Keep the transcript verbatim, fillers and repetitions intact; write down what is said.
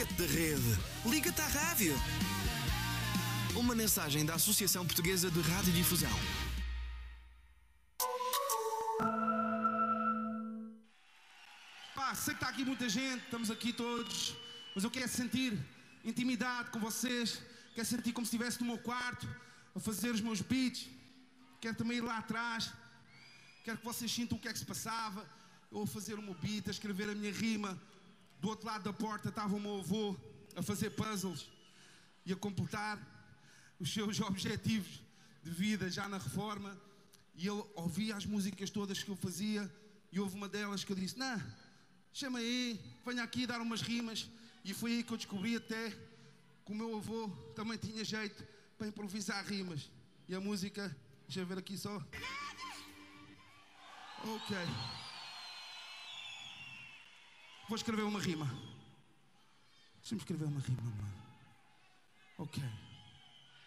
Desliga-te da rede. Liga-te à rádio. Uma mensagem da Associação Portuguesa de Radiodifusão. Pá, sei que está aqui muita gente, estamos aqui todos, mas eu quero sentir intimidade com vocês, quero sentir como se estivesse no meu quarto, a fazer os meus beats, quero também ir lá atrás, quero que vocês sintam o que é que se passava, eu a fazer o meu beat, a escrever a minha rima, do outro lado da porta estava o meu avô a fazer puzzles e a completar os seus objetivos de vida já na reforma, e ele ouvia as músicas todas que eu fazia, e houve uma delas que eu disse, não, chama aí, venha aqui dar umas rimas. E foi aí que eu descobri até que o meu avô também tinha jeito para improvisar rimas. E a música, deixa eu ver aqui só. Ok. Vou escrever uma rima. Deixa-me escrever uma rima, mano. Ok.